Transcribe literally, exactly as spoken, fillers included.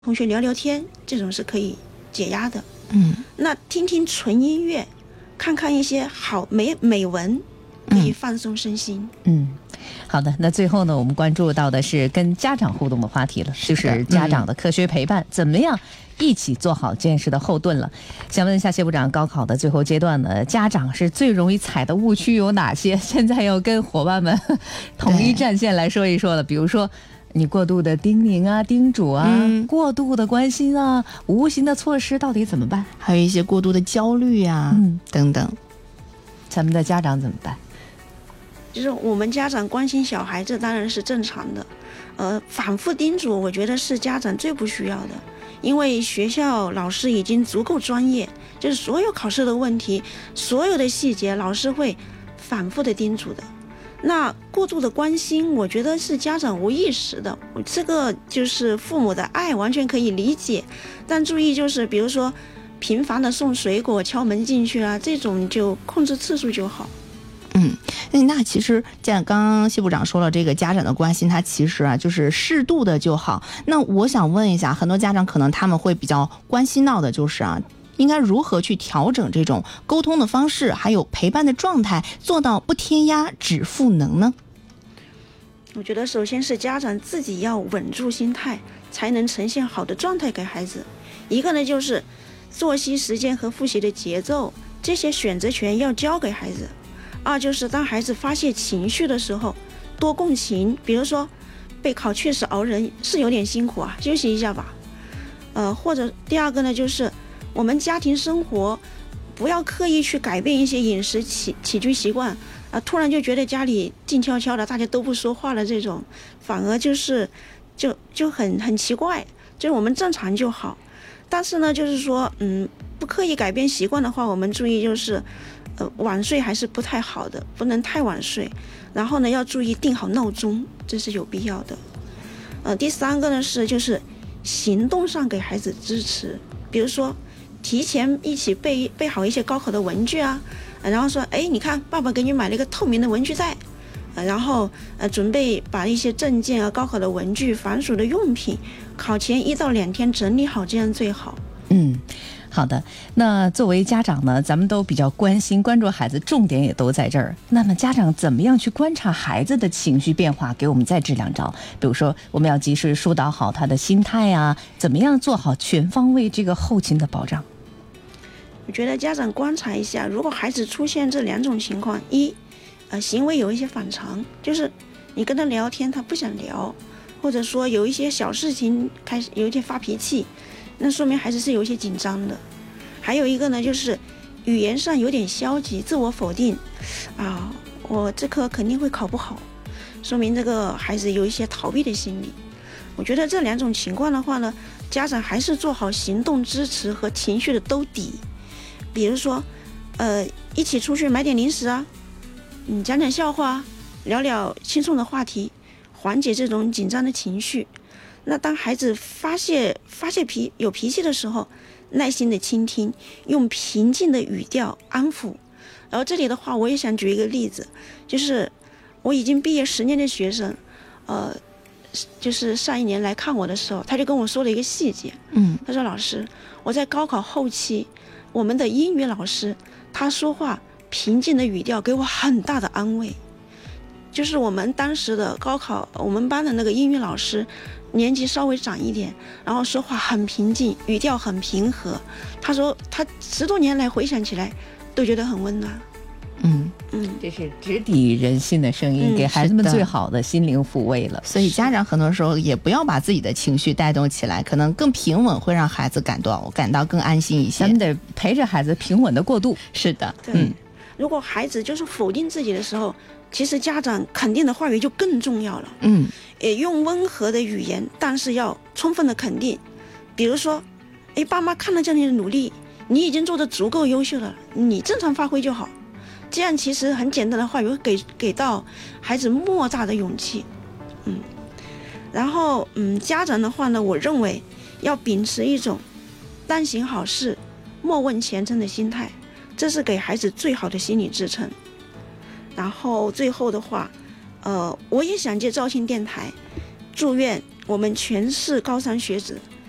同学聊聊天，这种是可以解压的。 嗯， 那听听纯音乐，看看一些好美美文，可以放松身心。 嗯，好的。那最后呢，我们关注到的是跟家长互动的话题了，就是家长的科学陪伴，嗯、怎么样一起做好这件事的后盾了。想问一下谢部长，高考的最后阶段呢，家长是最容易踩的误区有哪些？现在要跟伙伴们统一战线来说一说了。比如说你过度的叮咛啊、叮嘱啊、嗯、过度的关心啊，无形的措施到底怎么办？ 还有一些过度的焦虑啊，嗯，等等， 咱们的家长怎么办？ 就是我们家长关心小孩，这当然是正常的。呃，反复叮嘱，我觉得是家长最不需要的，因为学校老师已经足够专业，就是所有考试的问题，所有的细节，老师会反复的叮嘱的。那过度的关心，我觉得是家长无意识的，这个就是父母的爱，完全可以理解。但注意就是，比如说频繁的送水果、敲门进去啊，这种就控制次数就好。 嗯，那其实像刚刚谢部长说了，这个家长的关心，他其实啊就是适度的就好。那我想问一下，很多家长可能他们会比较关心到的就是啊，应该如何去调整这种沟通的方式，还有陪伴的状态，做到不添压只赋能呢？ 我觉得首先是家长自己要稳住心态，才能呈现好的状态给孩子。一个呢就是作息时间和复习的节奏，这些选择权要交给孩子。二就是当孩子发泄情绪的时候，多共情，比如说备考确实熬人，是有点辛苦啊，休息一下吧。呃，或者第二个呢，就是我们家庭生活不要刻意去改变一些饮食起起居习惯啊，突然就觉得家里静悄悄的，大家都不说话了，这种反而就是就就很很奇怪，就是我们正常就好。但是呢，就是说，嗯，不刻意改变习惯的话，我们注意就是。呃，晚睡还是不太好的，不能太晚睡。然后呢，要注意定好闹钟，这是有必要的。呃，第三个呢是就是行动上给孩子支持，比如说提前一起备备好一些高考的文具啊，呃、然后说，哎，你看爸爸给你买了一个透明的文具袋，呃、然后呃准备把一些证件啊、高考的文具、防暑的用品，考前一到两天整理好，这样最好。 嗯。好的，那作为家长呢，咱们都比较关心关注孩子，重点也都在这儿。那么家长怎么样去观察孩子的情绪变化，给我们再支两招？比如说我们要及时疏导好他的心态啊，怎么样做好全方位这个后勤的保障？ 我觉得家长观察一下，如果孩子出现这两种情况，一呃行为有一些反常，就是你跟他聊天他不想聊，或者说有一些小事情开始有一点发脾气，那说明孩子是有一些紧张的。还有一个呢，就是语言上有点消极，自我否定啊，我这科肯定会考不好，说明这个孩子有一些逃避的心理。我觉得这两种情况的话呢，家长还是做好行动支持和情绪的兜底。比如说呃，一起出去买点零食啊，嗯，讲讲笑话，聊聊轻松的话题，缓解这种紧张的情绪。那当孩子发泄发泄脾有脾气的时候，耐心的倾听，用平静的语调安抚。然后这里的话，我也想举一个例子，就是我已经毕业十年的学生，呃，就是上一年来看我的时候，他就跟我说了一个细节，嗯，他说老师，我在高考后期，我们的英语老师他说话平静的语调给我很大的安慰。就是我们当时的高考，我们班的那个英语老师年纪稍微长一点，然后说话很平静，语调很平和。他说他十多年来回想起来都觉得很温暖。 嗯嗯，这是直抵人心的声音，嗯，给孩子们最好的心灵抚慰了。 所以家长很多时候也不要把自己的情绪带动起来，可能更平稳会让孩子感到感到更安心一些。 咱们得陪着孩子平稳的过渡。 是的， 嗯，如果孩子就是否定自己的时候，其实家长肯定的话语就更重要了。嗯，也用温和的语言，但是要充分的肯定。比如说，哎，爸妈看到这样的努力，你已经做得足够优秀了，你正常发挥就好。这样其实很简单的话语会给给到孩子莫大的勇气。嗯，然后嗯，家长的话呢，我认为要秉持一种但行好事，莫问前程的心态，这是给孩子最好的心理支撑。然后最后的话，呃，我也想借肇庆电台，祝愿我们全市高三学子